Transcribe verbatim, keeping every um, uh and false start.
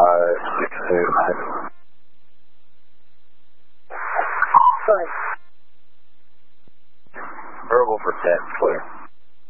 five, six, eight, nine. Good. Verbal for ten, clear.